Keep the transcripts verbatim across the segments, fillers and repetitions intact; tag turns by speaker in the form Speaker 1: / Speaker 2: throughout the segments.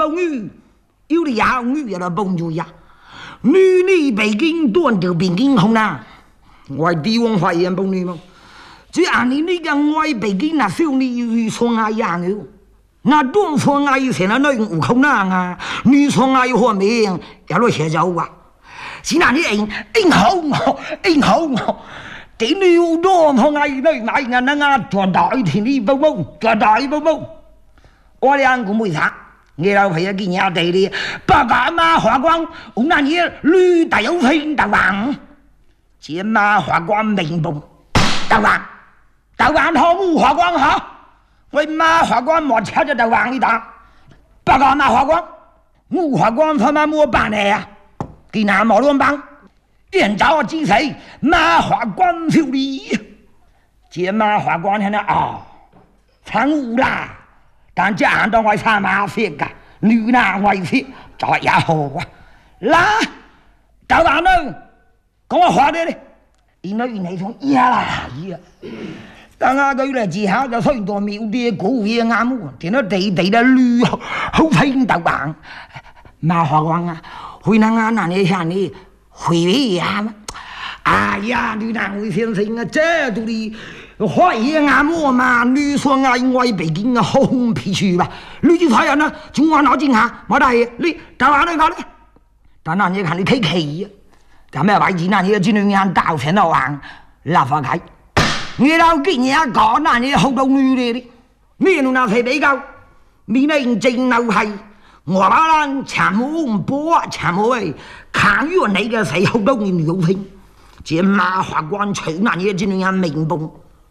Speaker 1: 帮女，有的呀女也来帮助呀。女你北京端着北京红呐，我帝王法院帮女吗？只按你那个我北京那小女双阿样的，那东双阿姨现在那悟空那啊，女双阿姨方面也来协助啊。是那你应应好我，应好我。第六多方阿姨那买人那啊，做大天地包包，做大包包。我两个没啥，你老陪给人家地里，八嘎马花光，我那你绿大有飞大王，这马花光明白大王。大王好五花光哈，为马花光莫吃着大王一打，八个马花光，五花光他妈莫办的呀，给那毛乱帮，连招几岁马花光手里，这马花光现在啊，参悟啦，但这样当我参马飞个，女那我飞，这也好啊，啦，大王呢，跟我话的嘞，因为那种呀啦呀。但係佢嚟之後就雖然多廟啲古嘢啱喎，見到地地嘅綠好拼斗棒，馬花光啊，會能啊那你像你會呀嘛？哎呀，你那位先生啊，這度啲花嘢啱喎嘛，你說嗌我北京啊紅皮書吧，你就睇人啊，中華腦筋下，冇大嘢，你打話你講咧，但係你看你睇奇啊，但咩位置那你只能人道成到橫立法解。你老見人講那你好多女嚟的，咩弄那肥比較，你那正路係我把人全部波全部誒，看於你嘅死好多年有拼，這馬花關取那你只能人明白，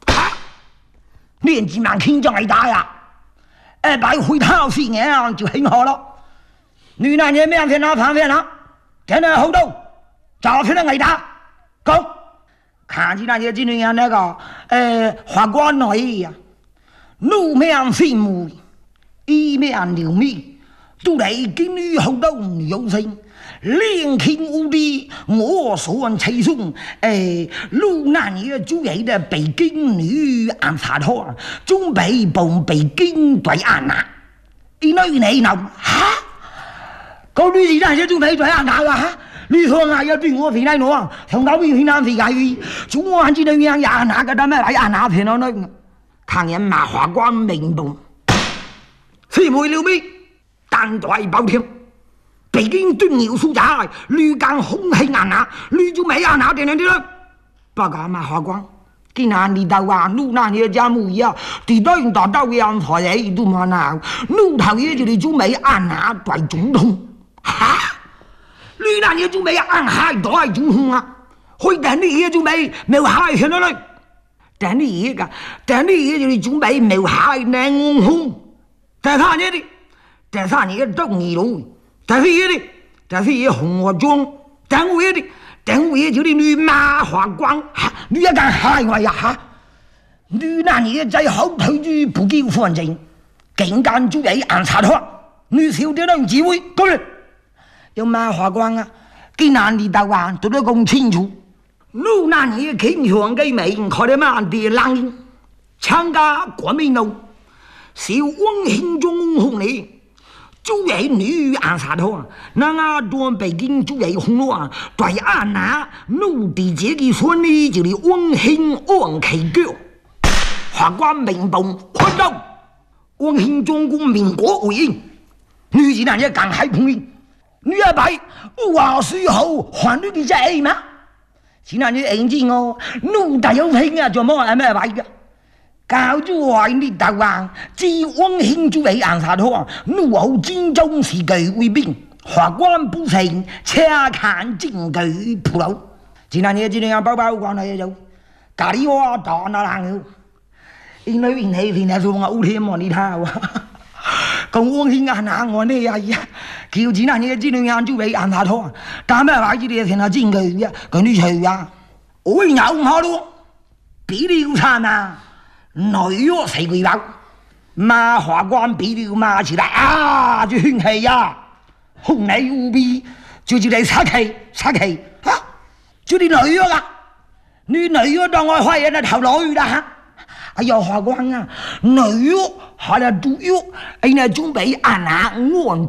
Speaker 1: 連幾萬傾咗嚟打呀，誒擺回頭四年就很好了，你那你咩片啦反片啦，真係好多，找出嚟嚟打，講。看起那些今年那个呃花冠内呀，路面飞木，一面流米，都嚟今年好多有聲，連天無地，我所吹送，誒路那嘢主要的北京女暗殺拖，準備幫北京對岸啊，因為你諗嚇，嗰女子那些準備對岸啊嚇。你說我要對我肥來攞，從到邊南肥解於，中我還知道樣也哪個得咩嚟啊哪片咯呢？看人馬花光明白，飛梅了咩？單在包天，北京對牛蘇仔，綠江紅氣眼眼，綠就沒眼眼點點點，不過馬花光，既然你到啊，路那嘢家母呀，地到人到到樣台嘢都冇鬧，路頭嘢就你就沒眼眼對總統，哈？你那嘢就未按下都係總統啊，去但你嘢就未冇下先啦，但你嘢噶，但你嘢就你就未冇下難紅，但係嘢啲，但係嘢都二路，但係嘢啲，但係嘢紅和裝，但係嘢啲，但係嘢就你女馬花光，你一間下我呀嚇，你那嘢在後頭就不叫反正，竟間就係暗殺佢，你少啲都機會，過嚟。有馬花光啊，既然你到啊，都都講清楚。路那你傾向嘅名，佢哋乜啲冷參加國民黨，是汪興中紅你，就係女暗殺佢，那啊當北京就係紅咯，對岸啊，路地這個選呢就係汪興安其腳，花光明報開到，汪興中國民國回應，女子那嘢更係碰應。你阿伯話書好，還你啲仔嘛？是那你認知我，奴大有興啊，做乜係咩位嘅？教咗話你大話，自汪興就係暗殺佢，奴好戰爭時期為兵，法官不成，車看證據鋪路。是那你這樣包包關係就，咖喱話打那冷，因為因係邊係做我烏天莫你睇喎。講汪興啊，那我呢呀呀，叫錢啊，你知道眼珠俾眼下拖，但咩話呢啲成日證據嘅，佢啲除啊，我有下咯，比了餐啊，女約四個包，馬花關比了馬起來啊，就興起呀，紅泥無比，就就嚟殺氣殺氣啊，就啲女約啊，你女約當我壞人嘅頭女啦嚇。哎呀，花光啊，女約係啦，主約，哎呀，準備按下按